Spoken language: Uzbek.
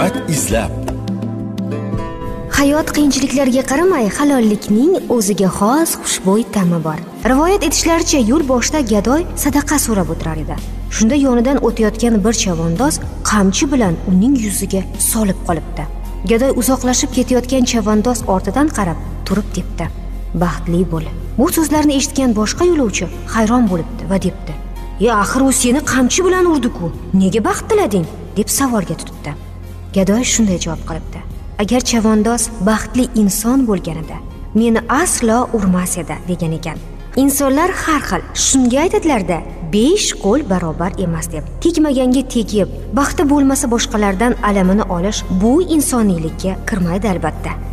hikmat izlab. Hayot qiyinchiliklarga qaramay halollikning o'ziga xos xushbo'y ta'mi bor. Rivoyat etishlaricha, yo'l boshida gadoy sadaqa so'rab o'tirar edi. Shunda yonidan o'tayotgan bir chavandoz qamchi bilan uning yuziga solib qolibdi. Gadoy uzoqlashib ketayotgan chavandoz ortidan qarab turib debdi: "Baxtli bo'l." Bu so'zlarni eshitgan boshqa yo'lovchi hayron bo'libdi va debdi: "Ya, axir u seni qamchi bilan urdi-ku. Nega baxt tilading?" deb savolga tutibdi. Gadoy shunday javob qilibdi: "Agar chavandoz baxtli inson bo'lganida, meni aslo urmas edi" degan ekan. Insonlar har xil. Shunga aytadilar-da, 5 qo'l barobar emas deb. Tegmaganga tegib, baxti bo'lmasa boshqalardan alamini olish bu insoniylikka kirmaydi albatta.